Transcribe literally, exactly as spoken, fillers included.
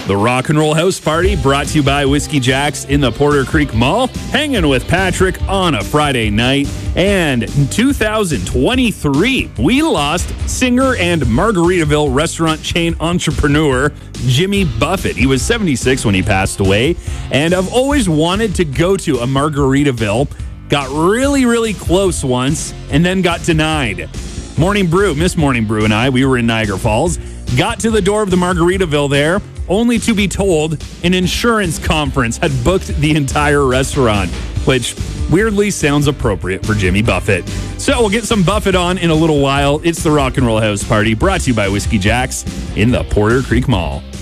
The Rock and Roll House Party brought to you by Whiskey Jack's in the Porter Creek Mall. Hanging with Patrick on a Friday night. And in two thousand twenty-three, we lost singer and Margaritaville restaurant chain entrepreneur Jimmy Buffett. He was seventy-six when he passed away. And I've always wanted to go to a Margaritaville. Got really, really close once and then got denied. Morning Brew, Miss Morning Brew and I, we were in Niagara Falls. Got to the door of the Margaritaville there, only to be told an insurance conference had booked the entire restaurant, which weirdly sounds appropriate for Jimmy Buffett. So we'll get some Buffett on in a little while. It's the Rock and Roll House Party, brought to you by Whiskey Jack's in the Porter Creek Mall.